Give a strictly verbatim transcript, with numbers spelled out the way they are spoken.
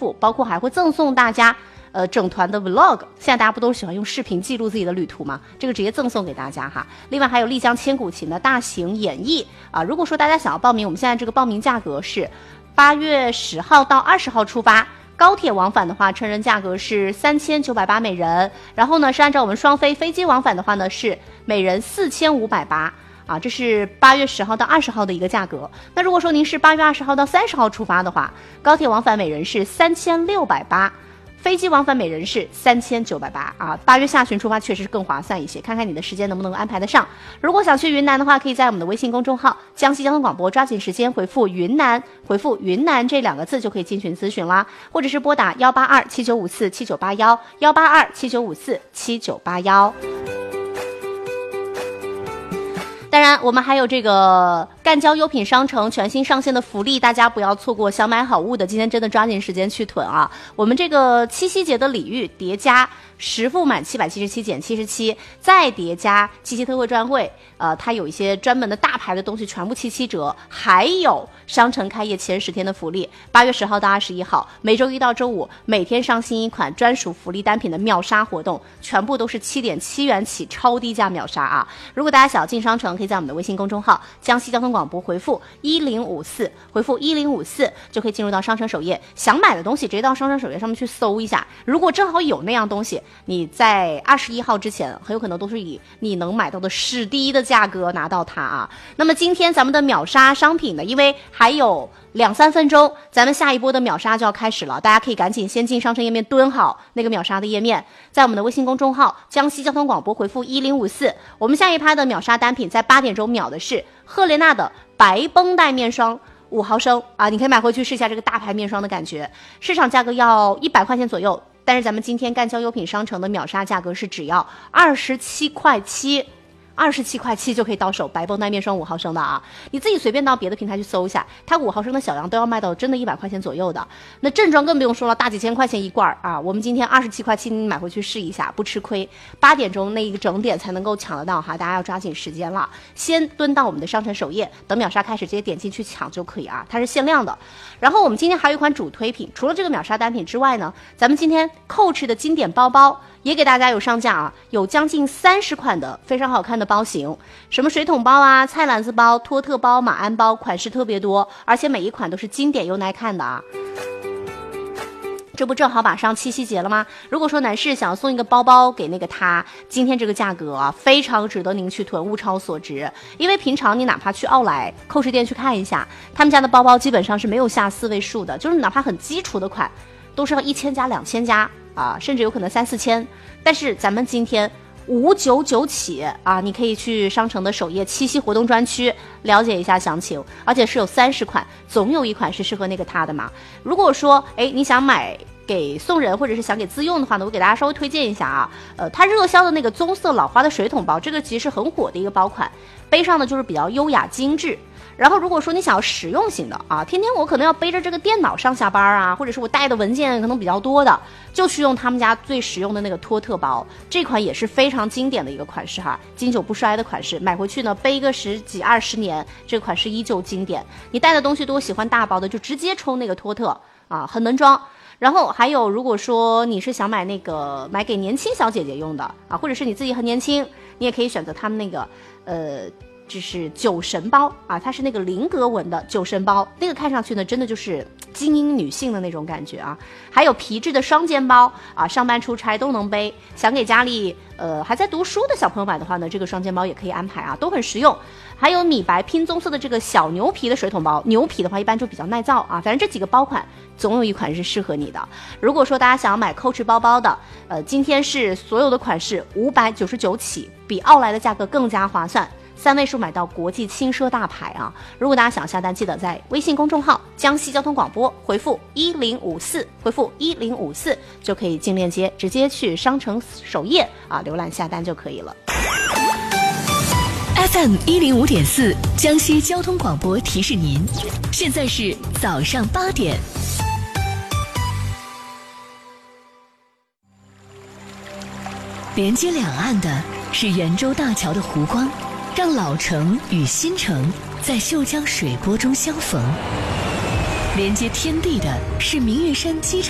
富，包括还会赠送大家呃，整团的 vlog， 现在大家不都是喜欢用视频记录自己的旅途吗？这个直接赠送给大家哈。另外还有丽江千古情的大型演绎啊，如果说大家想要报名，我们现在这个报名价格是八月十号到二十号出发，高铁往返的话，成人价格是三千九百八每人，然后呢是按照我们双飞飞机往返的话呢是每人四千五百八。啊，这是八月十号到二十号的一个价格。那如果说您是八月二十号到三十号出发的话，高铁往返每人是三千六百八。飞机往返每人是三千九百八啊，八月下旬出发确实是更划算一些，看看你的时间能不能够安排得上。如果想去云南的话，可以在我们的微信公众号江西交通广播抓紧时间回复云南，回复云南这两个字就可以进群咨询啦，或者是拨打幺八二七九五四七九八幺幺八二七九五四七九八幺。当然我们还有这个赣交优品商城全新上线的福利，大家不要错过，想买好物的今天真的抓紧时间去囤啊。我们这个七夕节的礼遇叠加实付满七百七十七减七十七，再叠加七夕特惠专柜，呃，它有一些专门的大牌的东西全部七七折，还有商城开业前十天的福利，八月十号到二十一号，每周一到周五每天上新一款专属福利单品的秒杀活动，全部都是七点七元起超低价秒杀啊！如果大家想要进商城，可以在我们的微信公众号江西交通广播回复一零五四，回复一零五四就可以进入到商城首页，想买的东西直接到商城首页上面去搜一下，如果正好有那样东西，你在二十一号之前很有可能都是以你能买到的史低的价格拿到它啊。那么今天咱们的秒杀商品呢，因为还有两三分钟咱们下一波的秒杀就要开始了，大家可以赶紧先进商城页面蹲好那个秒杀的页面，在我们的微信公众号江西交通广播回复一零五四，我们下一趴的秒杀单品在八点钟秒的是赫莲娜的白绷带面霜五毫升啊，你可以买回去试一下这个大牌面霜的感觉，市场价格要一百块钱左右，但是咱们今天赣交优品商城的秒杀价格是只要二十七块七，二十七块七就可以到手白绷带面霜五毫升的啊！你自己随便到别的平台去搜一下，它五毫升的小样都要卖到真的一百块钱左右的。那正装更不用说了，大几千块钱一罐啊！我们今天二十七块七，你买回去试一下，不吃亏。八点钟那一个整点才能够抢得到哈，大家要抓紧时间了。先蹲到我们的商城首页，等秒杀开始直接点进去抢就可以啊，它是限量的。然后我们今天还有一款主推品，除了这个秒杀单品之外呢，咱们今天 Coach 的经典包包也给大家有上架啊，有将近三十款的非常好看的包型，什么水桶包啊、菜篮子包、托特包、马鞍包，款式特别多，而且每一款都是经典又耐看的啊。这不正好马上七夕节了吗？如果说男士想要送一个包包给那个他，今天这个价格啊，非常值得您去囤，物超所值。因为平常你哪怕去奥莱、Coach 店去看一下，他们家的包包基本上是没有下四位数的，就是哪怕很基础的款，都是要一千加、两千加啊，甚至有可能三四千。但是咱们今天五九九起啊，你可以去商城的首页七夕活动专区了解一下详情，而且是有三十款，总有一款是适合那个他的嘛。如果说哎你想买给送人或者是想给自用的话呢，我给大家稍微推荐一下啊，呃，它热销的那个棕色老花的水桶包，这个其实是很火的一个包款，背上的就是比较优雅精致。然后如果说你想要实用型的啊，天天我可能要背着这个电脑上下班啊，或者是我带的文件可能比较多的，就去用他们家最实用的那个托特包，这款也是非常经典的一个款式哈，经久不衰的款式，买回去呢背个十几二十年，这款式依旧经典。你带的东西多喜欢大包的，就直接抽那个托特啊，很能装。然后还有如果说你是想买那个买给年轻小姐姐用的啊，或者是你自己很年轻，你也可以选择他们那个呃就是酒神包啊，它是那个菱格纹的酒神包，那个看上去呢真的就是精英女性的那种感觉啊。还有皮质的双肩包啊，上班出差都能背，想给家里呃还在读书的小朋友买的话呢，这个双肩包也可以安排啊，都很实用。还有米白拼棕色的这个小牛皮的水桶包，牛皮的话一般就比较耐造啊，反正这几个包款总有一款是适合你的。如果说大家想要买 Coach 包包的，呃，今天是所有的款式五百九十九起，比奥莱的价格更加划算，三位数买到国际轻奢大牌啊！如果大家想下单，记得在微信公众号江西交通广播回复一零五四，回复一零五四就可以进链接，直接去商城首页啊浏览下单就可以了。 F M 一零五点四，江西交通广播提示您，现在是早上八点。连接两岸的是圆洲大桥的湖光，让老城与新城在秀江水波中相逢；连接天地的是明月山机场